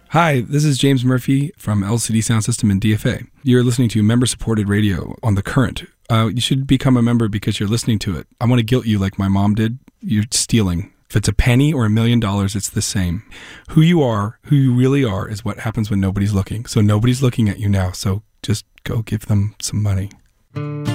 Hi, this is James Murphy from LCD Sound System and DFA. You're listening to member-supported radio on The Current. You should become a member because you're listening to it. I want to guilt you like my mom did. You're stealing. If it's a penny or $1 million, it's the same. Who you are, who you really are, is what happens when nobody's looking. So nobody's looking at you now, so just go give them some money.